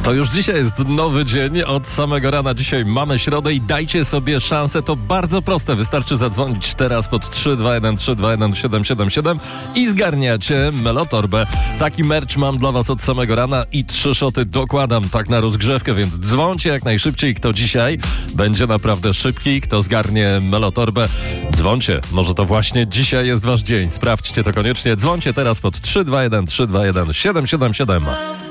To już dzisiaj jest nowy dzień, od samego rana dzisiaj mamy środę i dajcie sobie szansę, to bardzo proste, wystarczy zadzwonić teraz pod 321 i zgarniacie Melotorbę. Taki merch mam dla was od samego rana i 3 szoty dokładam tak na rozgrzewkę, więc dzwońcie jak najszybciej, kto dzisiaj będzie naprawdę szybki, kto zgarnie Melotorbę. Dzwońcie, może to właśnie dzisiaj jest wasz dzień, sprawdźcie to koniecznie, dzwońcie teraz pod 321 777.